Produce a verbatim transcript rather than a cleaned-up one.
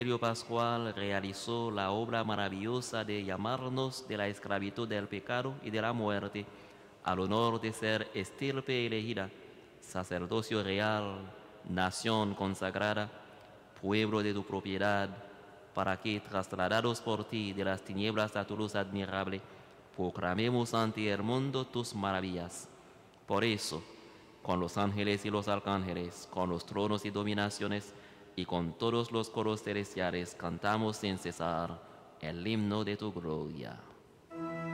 misterio pascual realizó la obra maravillosa de llamarnos de la esclavitud del pecado y de la muerte al honor de ser estirpe elegida, sacerdocio real, nación consagrada, pueblo de tu propiedad, para que, trasladados por ti de las tinieblas a tu luz admirable, proclamemos ante el mundo tus maravillas. Por eso, con los ángeles y los arcángeles, con los tronos y dominaciones, y con todos los coros celestiales cantamos sin cesar el himno de tu gloria.